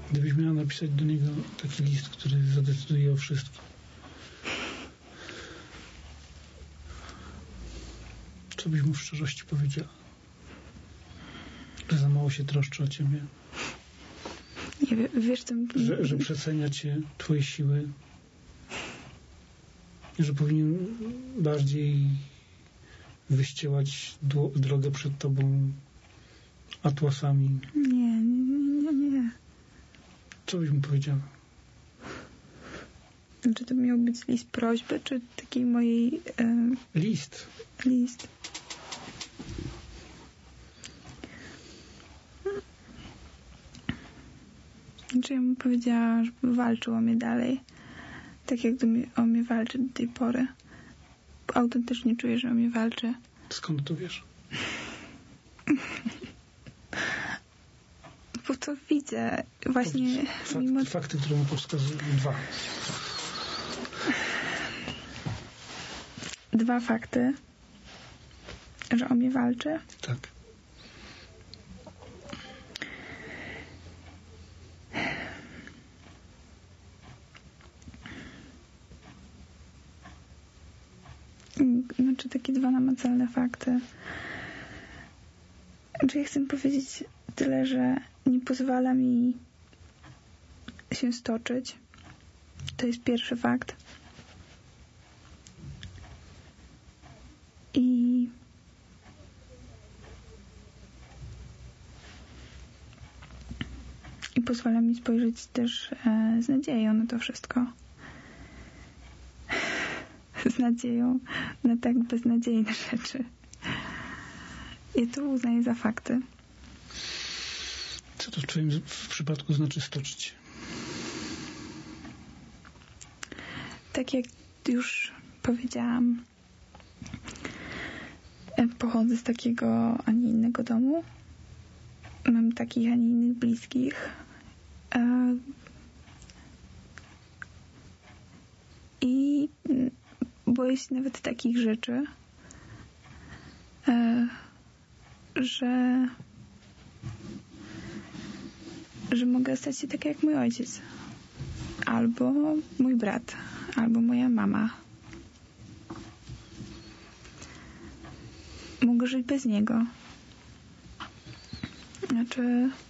Gdybyś miała napisać do niego taki list, który zadecyduje o wszystkim, co byś mu w szczerości powiedziała? Że za mało się troszczy o ciebie? Nie, wiesz, że przecenia cię, twoje siły? Że powinien bardziej wyściełać drogę przed tobą atłasami? Nie. Co byś mu powiedziała? Czy to miał być list prośby, czy takiej mojej... List. Czy ja mu powiedziała, żeby walczył o mnie dalej. Tak jak o mnie walczy do tej pory. Autentycznie czuję, że o mnie walczy. Skąd to wiesz? Bo to widzę. Właśnie Fakty, które mu wskazują. Dwa fakty. Że o mnie walczy. Tak. Znaczy takie dwa namacalne fakty. Znaczy ja chcę powiedzieć tyle, że nie pozwala mi się stoczyć. To jest pierwszy fakt. I pozwala mi spojrzeć też z nadzieją na to wszystko. Z nadzieją na tak beznadziejne rzeczy. I to uznaję za fakty. Co to w twoim przypadku znaczy stoczyć? Tak jak już powiedziałam, pochodzę z takiego, a nie innego domu. Mam takich, a nie innych bliskich. I boję się nawet takich rzeczy, że mogę stać się tak jak mój ojciec, albo mój brat, albo moja mama. Mogę żyć bez niego. Znaczy